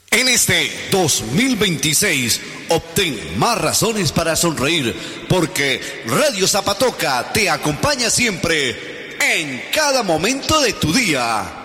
En este 2026, obtén más razones para sonreír, porque Radio Zapatoca te acompaña siempre, en cada momento de tu día.